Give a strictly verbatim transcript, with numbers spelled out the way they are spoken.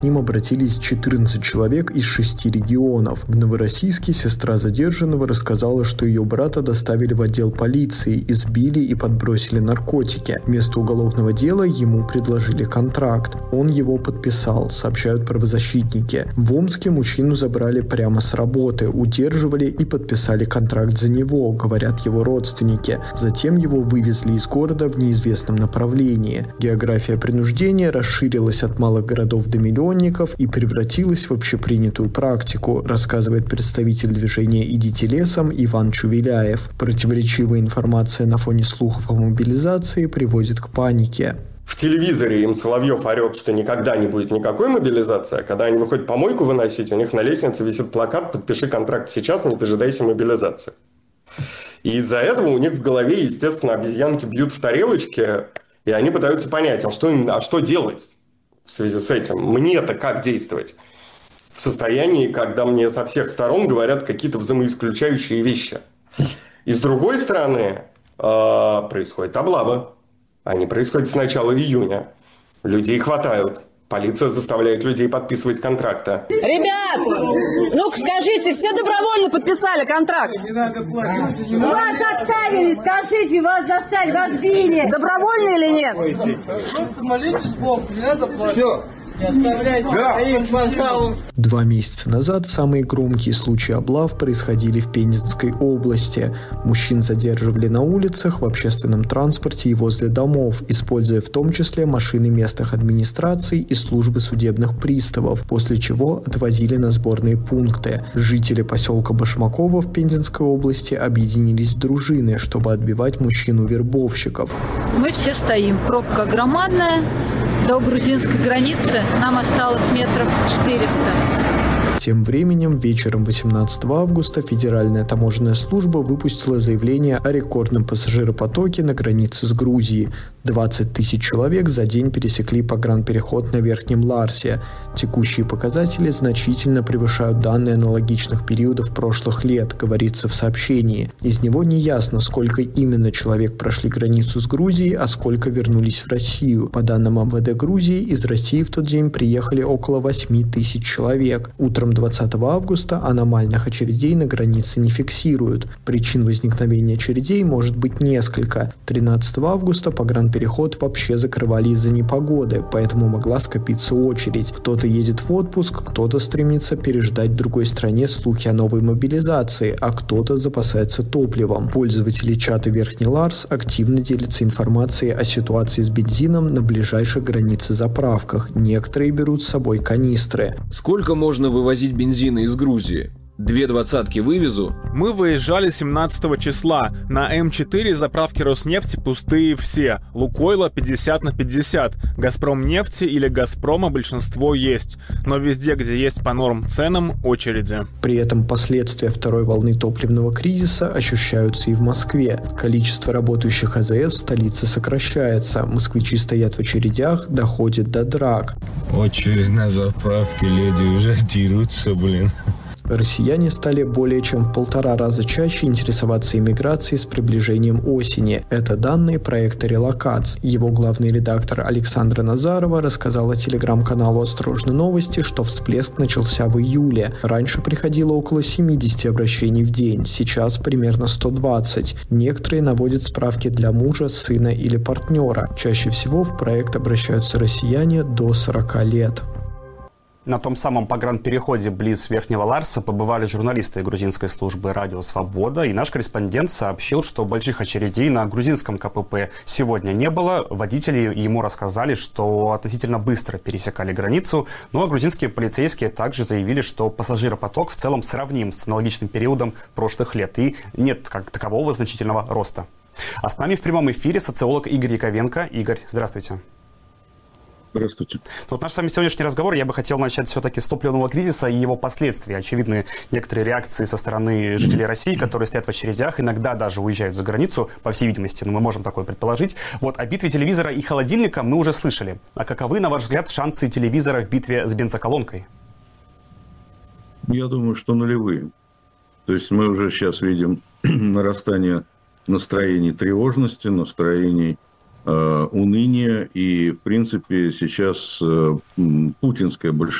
К ним обратились четырнадцать человек из шести регионов. В Новороссийске сестра задержанного рассказала, что ее брата доставили в отдел полиции, избили и подбросили наркотики. Вместо уголовного дела ему предложили контракт. Он его подписал, сообщают правозащитники. В Омске мужчину забрали прямо с работы, удерживали и подписали контракт за него, говорят его родственники. Затем его вывезли из города в неизвестном направлении. География принуждения расширилась от малых городов до миллионов и превратилась в общепринятую практику, рассказывает представитель движения «Идите лесом» Иван Чувеляев. Противоречивая информация на фоне слухов о мобилизации приводит к панике. В телевизоре им Соловьев орет, что никогда не будет никакой мобилизации, а когда они выходят помойку выносить, у них на лестнице висит плакат «Подпиши контракт сейчас, не дожидайся мобилизации». И из-за этого у них в голове, естественно, обезьянки бьют в тарелочки, и они пытаются понять, а что, им, а что делать в связи с этим? Мне-то как действовать? В состоянии, когда мне со всех сторон говорят какие-то взаимоисключающие вещи. И с другой стороны, э, происходит облава. Они происходят с начала июня. Людей хватают. Полиция заставляет людей подписывать контракты. Ребят, ну-ка скажите, все добровольно подписали контракт? Вас заставили, скажите, вас заставили, вас били. Добровольно или нет? Просто молитесь Богу, не надо платить. Все. Не оставляйте, да. Пожалуйста. Два месяца назад самые громкие случаи облав происходили в Пензенской области. Мужчин задерживали на улицах, в общественном транспорте и возле домов, используя в том числе машины местных администраций и службы судебных приставов, после чего отвозили на сборные пункты. Жители поселка Башмаково в Пензенской области объединились в дружины, чтобы отбивать мужчин-вербовщиков. Мы все стоим. Пробка громадная. До грузинской границы нам осталось метров четыреста. Тем временем, вечером восемнадцатого августа Федеральная таможенная служба выпустила заявление о рекордном пассажиропотоке на границе с Грузией. двадцать тысяч человек за день пересекли погранпереход на Верхнем Ларсе. Текущие показатели значительно превышают данные аналогичных периодов прошлых лет, говорится в сообщении. Из него не ясно, сколько именно человек прошли границу с Грузией, а сколько вернулись в Россию. По данным эм вэ дэ Грузии, из России в тот день приехали около восемь тысяч человек. Утром двадцатого августа аномальных очередей на границе не фиксируют. Причин возникновения очередей может быть несколько. тринадцатого августа погранпереход вообще закрывали из-за непогоды, поэтому могла скопиться очередь. Кто-то едет в отпуск, кто-то стремится переждать в другой стране слухи о новой мобилизации, а кто-то запасается топливом. Пользователи чата Верхний Ларс активно делятся информацией о ситуации с бензином на ближайших границе заправках. Некоторые берут с собой канистры. Сколько можно вывозить бензина из Грузии? Две двадцатки вывезу. Мы выезжали семнадцатого числа. На эм четыре заправки Роснефти пустые все. Лукойла пятьдесят на пятьдесят. Газпромнефти или Газпрома большинство есть. Но везде, где есть по норм ценам, очереди. При этом последствия второй волны топливного кризиса ощущаются и в Москве. Количество работающих а зэ эс в столице сокращается. Москвичи стоят в очередях, доходит до драк. Очередь на заправке, леди уже дерутся, блин. Россияне стали более чем в полтора раза чаще интересоваться иммиграцией с приближением осени. Это данные проекта «Релокац». Его главный редактор Александра Назарова рассказала телеграм-каналу «Осторожно новости», что всплеск начался в июле. Раньше приходило около семьдесят обращений в день, сейчас примерно сто двадцать. Некоторые наводят справки для мужа, сына или партнера. Чаще всего в проект обращаются россияне до сорока лет. На том самом погранпереходе близ Верхнего Ларса побывали журналисты грузинской службы «Радио Свобода», и наш корреспондент сообщил, что больших очередей на грузинском ка пэ пэ сегодня не было. Водители ему рассказали, что относительно быстро пересекали границу, ну а грузинские полицейские также заявили, что пассажиропоток в целом сравним с аналогичным периодом прошлых лет, и нет как такового значительного роста. А с нами в прямом эфире социолог Игорь Яковенко. Игорь, здравствуйте. Здравствуйте. Вот наш с вами сегодняшний разговор я бы хотел начать все-таки с топливного кризиса и его последствий. Очевидны некоторые реакции со стороны жителей России, которые стоят в очередях, иногда даже уезжают за границу, по всей видимости, но мы можем такое предположить. Вот о битве телевизора и холодильника мы уже слышали. А каковы, на ваш взгляд, шансы телевизора в битве с бензоколонкой? Я думаю, что нулевые. То есть мы уже сейчас видим нарастание настроений тревожности, настроений уныние, и, в принципе, сейчас путинское большинство